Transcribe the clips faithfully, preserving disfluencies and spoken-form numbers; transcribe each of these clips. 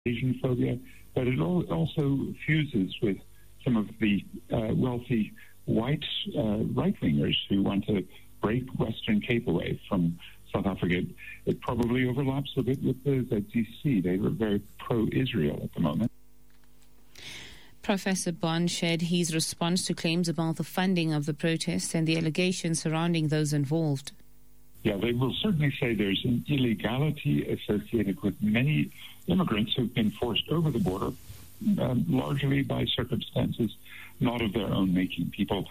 Asian phobia, but it also fuses with some of the uh, wealthy white uh, right-wingers who want to break Western Cape away from South Africa. It probably overlaps a bit with the Z C C. They were very pro-Israel at the moment. Professor Bond shared his response to claims about the funding of the protests and the allegations surrounding those involved. Yeah, they will certainly say there's an illegality associated with many immigrants who've been forced over the border, um, largely by circumstances not of their own making. People.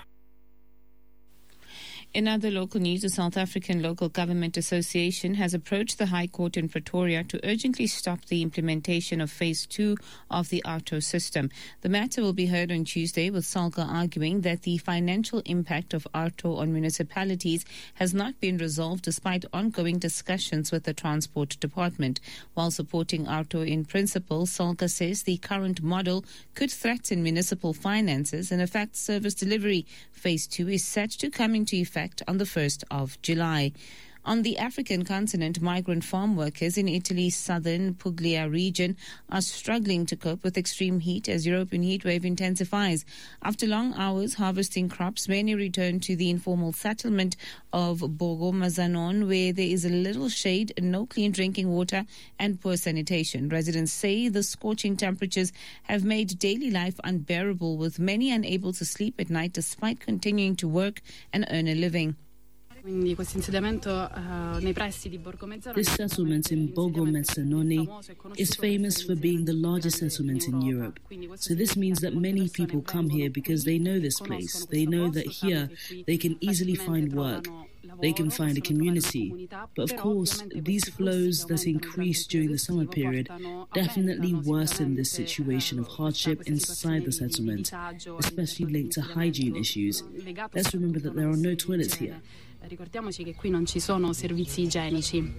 In other local news, the South African Local Government Association has approached the High Court in Pretoria to urgently stop the implementation of Phase two of the ARTO system. The matter will be heard on Tuesday, with SALGA arguing that the financial impact of ARTO on municipalities has not been resolved despite ongoing discussions with the Transport Department. While supporting ARTO in principle, SALGA says the current model could threaten municipal finances and affect service delivery. Phase two is set to come into effect on the first of July. On the African continent, migrant farm workers in Italy's southern Puglia region are struggling to cope with extreme heat as European heatwave intensifies. After long hours harvesting crops, many return to the informal settlement of Borgo Mazzanon, where there is a little shade, no clean drinking water, and poor sanitation. Residents say the scorching temperatures have made daily life unbearable, with many unable to sleep at night despite continuing to work and earn a living. This settlement in Borgo Mezzanone is famous for being the largest settlement in Europe. So this means that many people come here because they know this place. They know that here they can easily find work. They can find a community. But of course, these flows that increase during the summer period definitely worsen this situation of hardship inside the settlement, especially linked to hygiene issues. Let's remember that there are no toilets here. Ricordiamoci che qui non ci sono servizi igienici.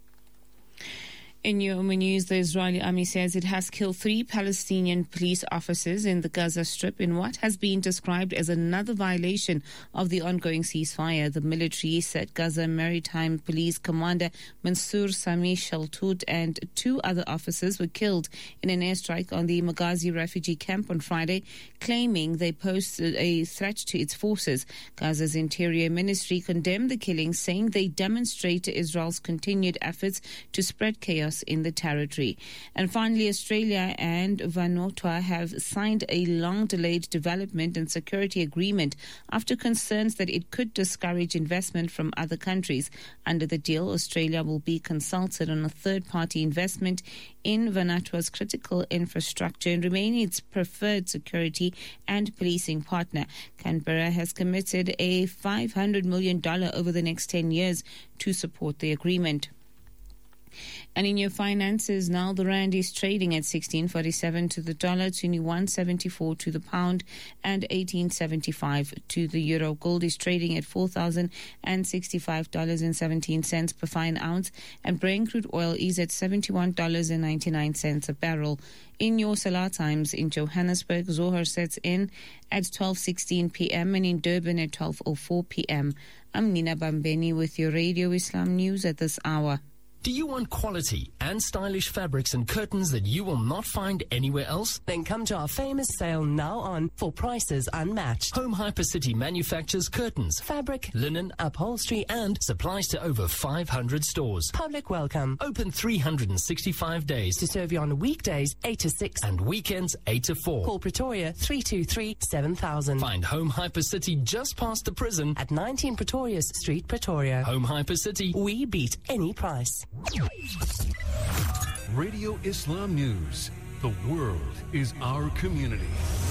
In Yoma News, the Israeli army says it has killed three Palestinian police officers in the Gaza Strip in what has been described as another violation of the ongoing ceasefire. The military said Gaza Maritime Police Commander Mansour Sami Shaltut and two other officers were killed in an airstrike on the Maghazi refugee camp on Friday, claiming they posed a threat to its forces. Gaza's Interior Ministry condemned the killings, saying they demonstrate Israel's continued efforts to spread chaos in the territory. And finally, Australia and Vanuatu have signed a long-delayed development and security agreement after concerns that it could discourage investment from other countries. Under the deal, Australia will be consulted on a third-party investment in Vanuatu's critical infrastructure and remain its preferred security and policing partner. Canberra has committed a five hundred million dollars over the next ten years to support the agreement. And in your finances now, the rand is trading at sixteen forty-seven to the dollar, twenty-one seventy-four to the pound, and eighteen seventy-five to the euro. Gold is trading at four thousand sixty-five dollars and seventeen cents per fine ounce, and Brent crude oil is at seventy-one dollars and ninety-nine cents a barrel. In your Salah times, in Johannesburg, Zohar sets in at twelve sixteen p.m. and in Durban at twelve oh four p.m. I'm Nina Bambeni with your Radio Islam News at this hour. Do you want quality and stylish fabrics and curtains that you will not find anywhere else? Then come to our famous sale now on for prices unmatched. Home Hypercity manufactures curtains, fabric, linen, upholstery, and supplies to over five hundred stores. Public welcome. Open three hundred sixty-five days to serve you on weekdays eight to six and weekends eight to four. Call Pretoria three two three, seven thousand. Find Home Hypercity just past the prison at nineteen Pretoria Street, Pretoria. Home Hypercity. We beat any price. Radio Islam News. The world is our community.